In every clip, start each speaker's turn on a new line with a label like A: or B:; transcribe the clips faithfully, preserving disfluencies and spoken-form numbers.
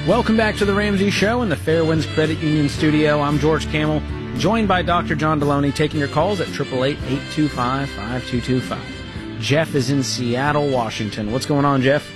A: Welcome back to the Ramsey Show in the Fairwinds Credit Union studio. I'm George Camel, joined by Doctor John Deloney, taking your calls at eight eight eight, eight two five, five two two five. Jeff is in Seattle, Washington. What's going on, Jeff?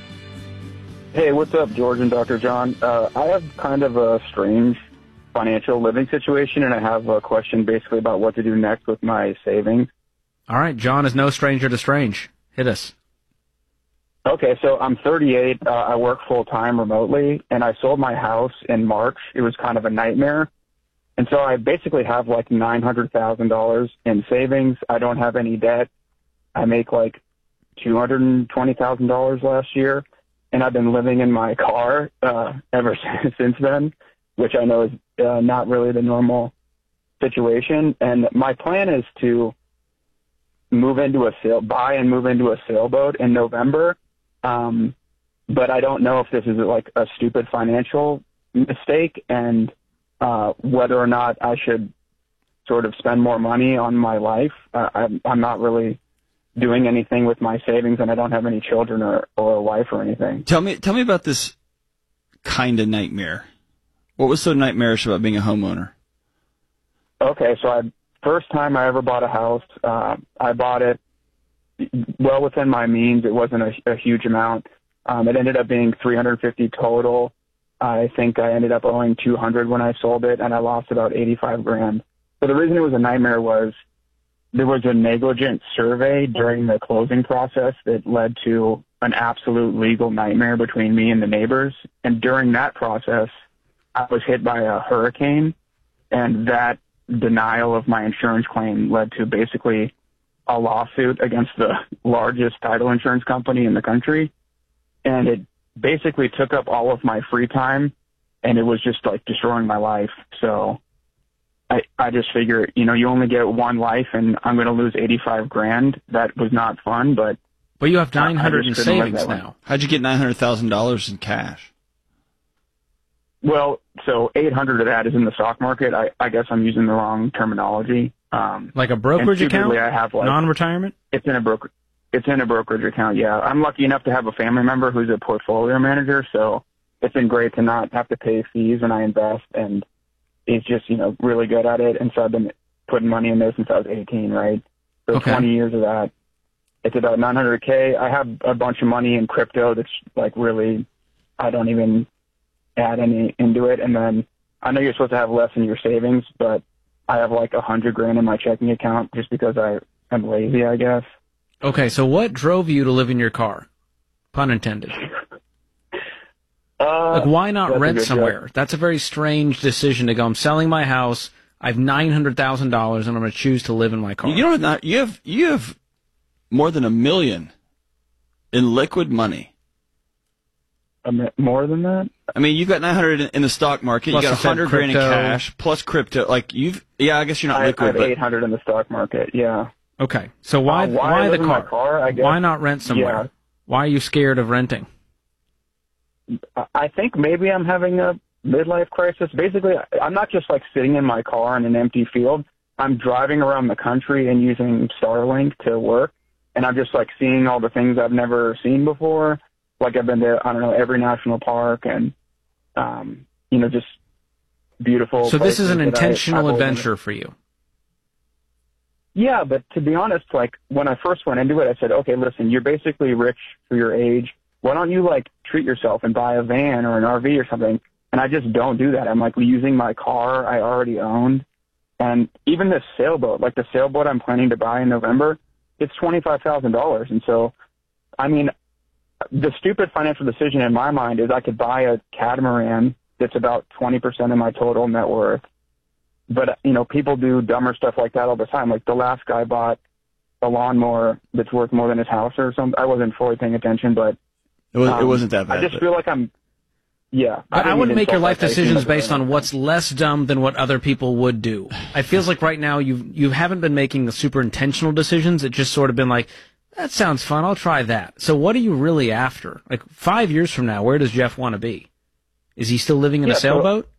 B: Hey, what's up, George and Doctor John? Uh, I have kind of a strange financial living situation, and I have a question basically about what to do next with my savings.
A: All right, John is no stranger to strange. Hit us.
B: Okay, so I'm thirty-eight. Uh, I work full-time remotely, and I sold my house in March. It was kind of a nightmare. And so I basically have like nine hundred thousand dollars in savings. I don't have any debt. I make like two hundred twenty thousand dollars last year, and I've been living in my car uh, ever since then, which I know is uh, not really the normal situation. And my plan is to move into a sail, buy and move into a sailboat in November. Um, but I don't know if this is like a stupid financial mistake and uh, whether or not I should sort of spend more money on my life. Uh, I'm, I'm not really doing anything with my savings, and I don't have any children or, or a wife or anything.
C: Tell me, tell me about this kind of nightmare. What was so nightmarish about being a homeowner?
B: Okay, so I first time I ever bought a house, uh, I bought it well within my means. It wasn't a, a huge amount. Um, it ended up being three hundred fifty total. I think I ended up owing two hundred when I sold it, and I lost about eighty-five grand. So the reason it was a nightmare was there was a negligent survey during the closing process that led to an absolute legal nightmare between me and the neighbors. And during that process, I was hit by a hurricane, and that denial of my insurance claim led to basically a lawsuit against the largest title insurance company in the country. And it basically took up all of my free time, and it was just like destroying my life. So I, I just figure, you know, you only get one life, and I'm going to lose eighty-five grand. That was not fun, but.
A: But you have nine hundred in savings now.
C: How'd you get nine hundred thousand dollars in cash?
B: Well, so eight hundred of that is in the stock market. I, I guess I'm using the wrong terminology. Um,
A: like a brokerage account?
B: I have like,
A: non-retirement?
B: It's in a broker. It's in a brokerage account. Yeah, I'm lucky enough to have a family member who's a portfolio manager, so it's been great to not have to pay fees when I invest, and he's just, you know, really good at it. And so I've been putting money in there since I was eighteen, right? So
A: okay.
B: twenty years of that. It's about nine hundred K. I have a bunch of money in crypto that's like really, I don't even add any into it. And then I know you're supposed to have less in your savings, but I have like a hundred grand in my checking account just because I am lazy, I guess.
A: Okay, so what drove you to live in your car? Pun intended.
B: Uh,
A: like, why not rent somewhere?
B: Joke.
A: That's a very strange decision to go, I'm selling my house, I have nine hundred thousand dollars, and I'm going to choose to live in my car.
C: You don't have, you have, you have more than a million in liquid money.
B: A mi- more than that?
C: I mean, you've got nine hundred in, in the stock market.
A: Plus
C: you got one hundred grand in cash, plus crypto. Like, you've, yeah, I guess you're not
B: I,
C: liquid,
B: I have
C: but
B: eight hundred in the stock market, yeah.
A: Okay, so why,
B: uh, why,
A: why the
B: car?
A: car?
B: car I guess.
A: Why not rent somewhere?
B: Yeah.
A: Why are you scared of renting?
B: I think maybe I'm having a midlife crisis. Basically, I'm not just like sitting in my car in an empty field. I'm driving around the country and using Starlink to work, and I'm just like seeing all the things I've never seen before. Like I've been to, I don't know, every national park and, um, you know, just beautiful.
A: So this is an
B: places that I-
A: intentional
B: I've
A: adventure for you.
B: Yeah, but to be honest, like when I first went into it, I said, okay, listen, you're basically rich for your age. Why don't you like treat yourself and buy a van or an R V or something? And I just don't do that. I'm like using my car I already owned. And even this sailboat, like the sailboat I'm planning to buy in November, it's twenty-five thousand dollars. And so, I mean, the stupid financial decision in my mind is I could buy a catamaran that's about twenty percent of my total net worth. But, you know, people do dumber stuff like that all the time. Like the last guy bought a lawnmower that's worth more than his house or something. I wasn't fully paying attention, but
C: it, was,
B: um,
C: it wasn't that bad.
B: I just
C: but...
B: feel like I'm, yeah.
A: I, I wouldn't make your life
B: like
A: decisions based on what's less dumb than what other people would do. It feels like right now you you haven't been making the super intentional decisions. It's just sort of been like, that sounds fun, I'll try that. So what are you really after? Like five years from now, where does Jeff want to be? Is he still living in
B: yeah,
A: a sailboat?
B: So,